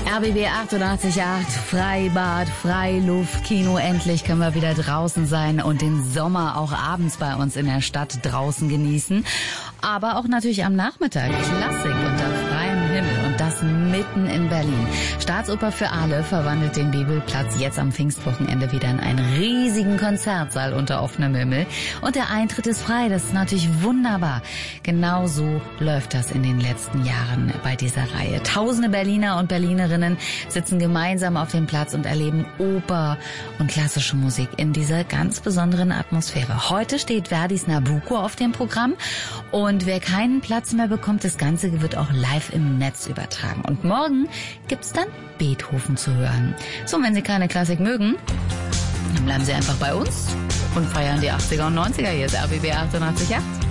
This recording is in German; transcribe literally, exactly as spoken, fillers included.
R B B achtundachtzig Komma acht, Freibad, Freiluft, Kino. Endlich können wir wieder draußen sein und den Sommer auch abends bei uns in der Stadt draußen genießen. Aber auch natürlich am Nachmittag. Klassik unter freiem Himmel und das mitten in Berlin. Staatsoper für alle verwandelt den Bibelplatz jetzt am Pfingstwochenende wieder in einen riesigen Konzertsaal unter offenem Himmel. Und der Eintritt ist frei. Das ist natürlich wunderbar. Genau so läuft das in den letzten Jahren bei dieser Reihe. Tausende Berliner und Berlinerinnen sitzen gemeinsam auf dem Platz und erleben Oper und klassische Musik in dieser ganz besonderen Atmosphäre. Heute steht Verdis Nabucco auf dem Programm und wer keinen Platz mehr bekommt, das Ganze wird auch live im Netz übertragen. Und morgen gibt's dann Beethoven zu hören. So, und wenn Sie keine Klassik mögen, dann bleiben Sie einfach bei uns und feiern die achtziger und neunziger. Hier ist R B B achtundachtzig Komma acht.